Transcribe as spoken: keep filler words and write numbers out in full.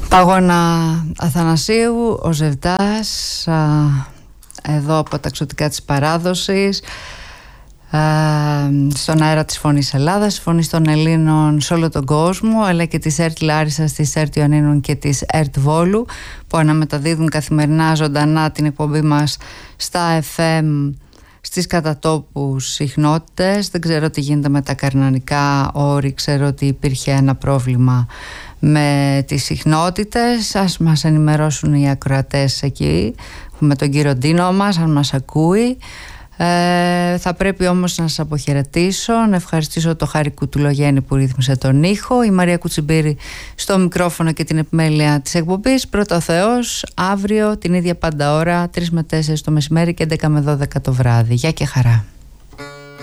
Παγώνα Αθανασίου, ο Ζευδάς, α, εδώ από τα εξωτικά της παράδοσης, α, στον αέρα της Φωνής Ελλάδας, Φωνής των Ελλήνων σε όλο τον κόσμο, αλλά και της ΕΡΤ Λάρισσας, της ΕΡΤ Ιωαννίνων και της ΕΡΤ Βόλου, που αναμεταδίδουν καθημερινά ζωντανά την εκπομπή μας στα εφ εμ στις κατατόπους συχνότητες. Δεν ξέρω τι γίνεται με τα καρνανικά όρη, ξέρω ότι υπήρχε ένα πρόβλημα με τις συχνότητες. Ας μας ενημερώσουν οι ακροατές εκεί, με τον κύριο Ντίνο μας, αν μας ακούει. Ε, θα πρέπει όμως να σας αποχαιρετήσω, να ευχαριστήσω το Χάρη Κουτουλογέννη που ρύθμισε τον ήχο, η Μαρία Κουτσιμπήρη στο μικρόφωνο και την επιμέλεια της εκπομπής. Πρώτα ο Θεός, αύριο την ίδια πάντα ώρα, τρεις με τέσσερις το μεσημέρι και έντεκα με δώδεκα το βράδυ. Γεια και χαρά.